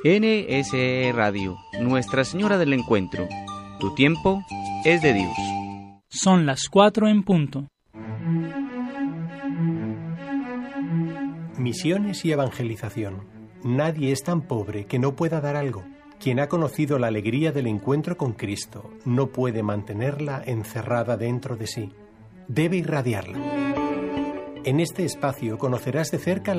NSE Radio, Nuestra Señora del Encuentro. Tu tiempo es de Dios. Son las 4 en punto. Misiones y evangelización. Nadie es tan pobre que no pueda dar algo. Quien ha conocido la alegría del encuentro con Cristo no puede mantenerla encerrada dentro de sí. Debe irradiarla. En este espacio conocerás de cerca